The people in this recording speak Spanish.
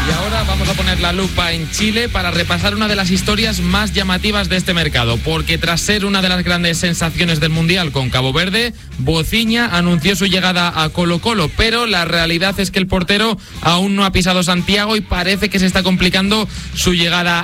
Y ahora vamos a poner la lupa en Chile para repasar una de las historias más llamativas de este mercado, porque tras ser una de las grandes sensaciones del Mundial con Cabo Verde, Bociña anunció su llegada a Colo-Colo, pero la realidad es que el portero aún no ha pisado Santiago y parece que se está complicando su llegada